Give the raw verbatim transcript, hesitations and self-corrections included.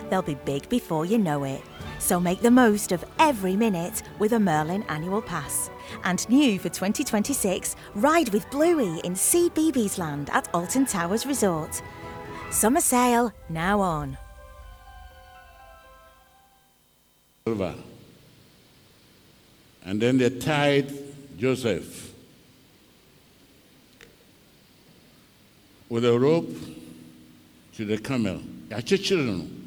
They'll be big before you know it. So make the most of every minute with a Merlin annual pass. And new for twenty twenty-six, ride with Bluey in Sea Beebe's Land at Alton Towers Resort. Summer sale now on. And then they tied Joseph with a rope to the camel. Achịchịrị